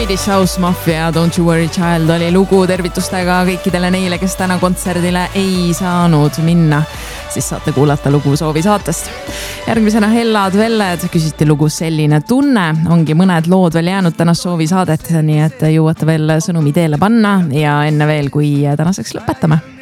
Swedish House Mafia Don't You Worry Child oli lugu tervitustega kõikidele neile, kes täna kontserdile ei saanud minna. Siis saate kuulata lugu Soovi saatest. Järgmisena Hellad Velled küsiti lugu Selline tunne. Ongi mõned lood veel jäänud tänast Soovi saadet, nii et jõuate veel sõnumi teele panna ja enne veel, kui tänaseks lõpetame.